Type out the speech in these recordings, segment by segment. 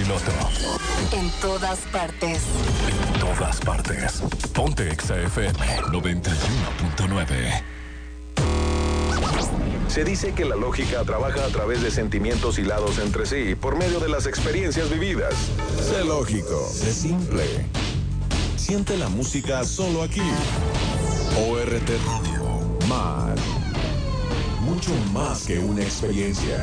piloto. En todas partes. En todas partes. Ponte Exa FM 91.9. Se dice que la lógica trabaja a través de sentimientos hilados entre sí por medio de las experiencias vividas. Sé lógico, sé simple. Siente la música solo aquí. ORT Radio. Más. Mucho más que una experiencia.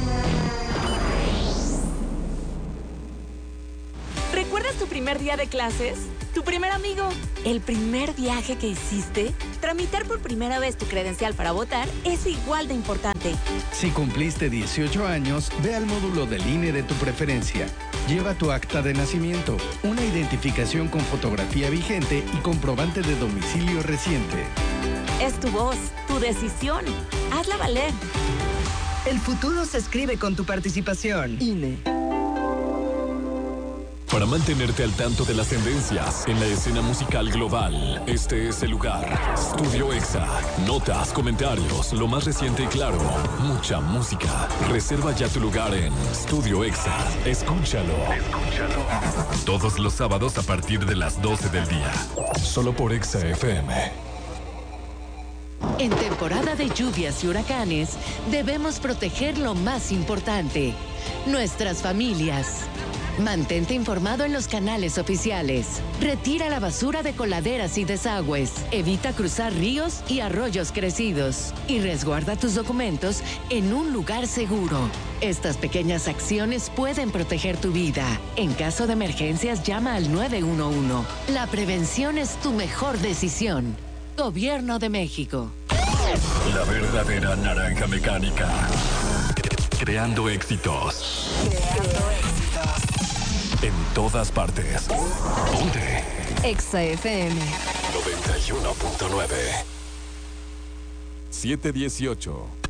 ¿Recuerdas tu primer día de clases? ¿Tu primer amigo? ¿El primer viaje que hiciste? Tramitar por primera vez tu credencial para votar es igual de importante. Si cumpliste 18 años, ve al módulo del INE de tu preferencia. Lleva tu acta de nacimiento, una identificación con fotografía vigente y comprobante de domicilio reciente. Es tu voz, tu decisión. Hazla valer. El futuro se escribe con tu participación. INE. Para mantenerte al tanto de las tendencias en la escena musical global, este es el lugar. Studio Exa. Notas, comentarios, lo más reciente y claro, mucha música. Reserva ya tu lugar en Studio Exa. Escúchalo. Todos los sábados a partir de las 12 del día. Solo por Exa FM. En temporada de lluvias y huracanes, debemos proteger lo más importante, nuestras familias. Mantente informado en los canales oficiales. Retira la basura de coladeras y desagües. Evita cruzar ríos y arroyos crecidos. Y resguarda tus documentos en un lugar seguro. Estas pequeñas acciones pueden proteger tu vida. En caso de emergencias, llama al 911. La prevención es tu mejor decisión. Gobierno de México. La verdadera naranja mecánica. Creando éxitos. En todas partes. Ponte Exa FM 91.9. 718.